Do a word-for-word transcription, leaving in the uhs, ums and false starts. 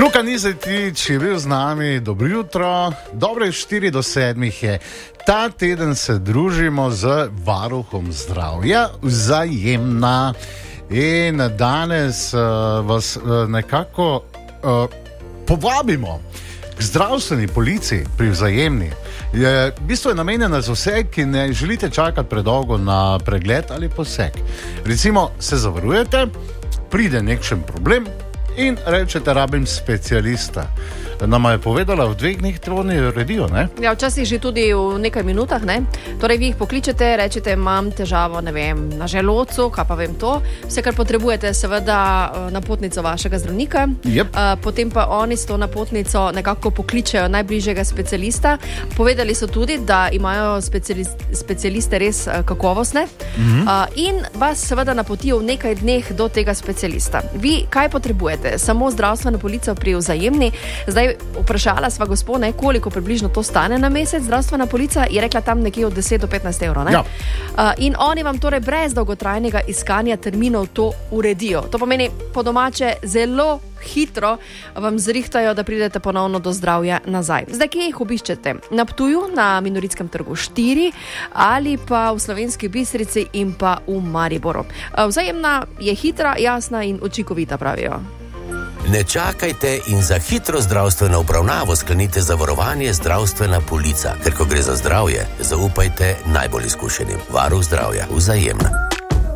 Luka Nizetič je bil z nami, dobro jutro, dobre štiri do sedmih je. Ta teden se družimo z varuhom zdravja Vzajemna in danes uh, vas uh, nekako uh, povabimo k zdravstveni policiji pri Vzajemni. Je, v bistvu je namenjena za vse, ki ne želite čakati predolgo na pregled ali poseg. Recimo se zavarujete, pride nekšen problem in rečete, rabim specialista. Nama je povedala, v dveh dneh to oni uredijo, ne? Ja, včasih že tudi v nekaj minutah, ne? Torej, vi jih pokličete, rečete, imam težavo, ne vem, na želodcu, kaj pa vem to. Vse, kar potrebujete, seveda napotnico vašega zdravnika. Yep. Uh, potem pa oni s to napotnico nekako pokličejo najbližjega specialista. Povedali so tudi, da imajo specialist, specialiste res uh, kakovostne. Mm-hmm. uh, in vas seveda napotijo v nekaj dneh do tega specialista. Vi kaj potrebujete? Samo zdravstveno polico pri Vzajemni. Zdaj, vprašala sva gospone, koliko približno to stane na mesec zdravstvena polica, je rekla tam nekje od deset do petnajst evrov, ne? Ja. Uh, in oni vam torej brez dolgotrajnega iskanja terminov to uredijo. To pomeni po domače zelo hitro vam zrihtajo, da pridete ponovno do zdravja nazaj. Zdaj, kje jih obiščete? Na Ptuju, na Minoritskem trgu štiri ali pa v Slovenski Bistrici in pa v Mariboru. Uh, Vzajemna je hitra, jasna in učinkovita, pravijo. Ne čakajte in za hitro zdravstveno obravnavo sklenite zavarovanje zdravstvena polica, ker ko gre za zdravje, zaupajte najbolj izkušenim. Varuh zdravja Vzajemna.